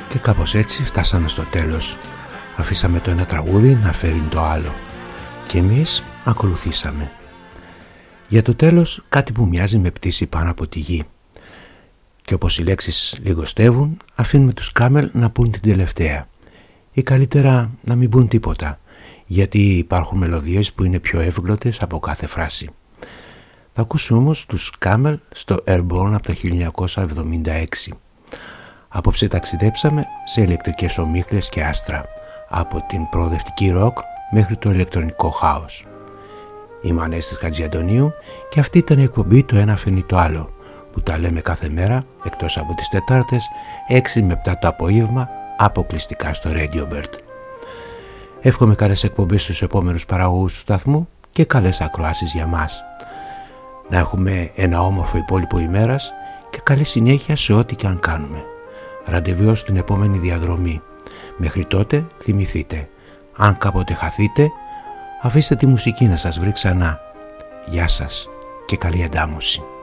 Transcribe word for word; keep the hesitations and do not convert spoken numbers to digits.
Και κάπως έτσι φτάσαμε στο τέλος. Αφήσαμε το ένα τραγούδι να φέρει το άλλο και εμείς ακολουθήσαμε. Για το τέλος κάτι που μοιάζει με πτήση πάνω από τη γη. Και όπως οι λέξεις λιγοστεύουν, αφήνουμε τους Camel να πούν την τελευταία. Ή καλύτερα να μην πούν τίποτα, γιατί υπάρχουν μελωδίες που είναι πιο εύγλωτες από κάθε φράση. Θα ακούσουμε όμως τους Camel στο Airborne από το χίλια εννιακόσια εβδομήντα έξι. Απόψε ταξιδέψαμε σε ηλεκτρικές ομίχλες και άστρα, από την προοδευτική ροκ μέχρι το ηλεκτρονικό χάος. Είμαι ο Ανέστης Χατζιαντονίου και αυτή ήταν η εκπομπή «Το ένα φέρνει το άλλο», που τα λέμε κάθε μέρα, εκτός από τις Τετάρτες, έξι με επτά το απόγευμα, αποκλειστικά στο Radio Bird. Εύχομαι καλές εκπομπές στους επόμενους παραγωγούς του σταθμού και καλές ακροάσεις για μας. Να έχουμε ένα όμορφο υπόλοιπο ημέρας και καλή συνέχεια σε ό,τι και αν κάνουμε. Ραντεβού στην επόμενη διαδρομή. Μέχρι τότε θυμηθείτε, αν κάποτε χαθείτε, αφήστε τη μουσική να σας βρει ξανά. Γεια σας και καλή εντάμωση.